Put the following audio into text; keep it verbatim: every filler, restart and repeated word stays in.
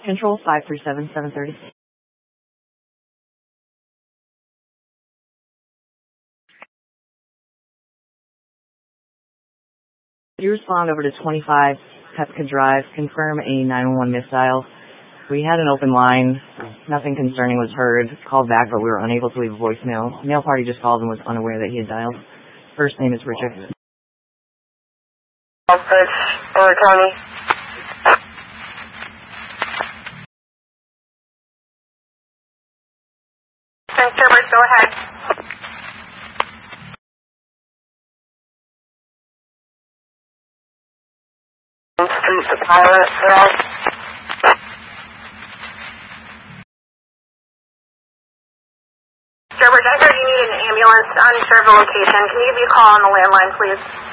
Control five three seven, seven thirty. Could you respond over to twenty-five Pepka Drive, confirm a nine one one misdial? We had an open line. Nothing concerning was heard. Called back, but we were unable to leave a voicemail. Mail party just called and was unaware that he had dialed. First name is Richard. Office, or County. Servers, go ahead. Street to pilot, girl. Sturbridge, I heard you need an ambulance. Unsure of the location. Can you give me a call on the landline, please?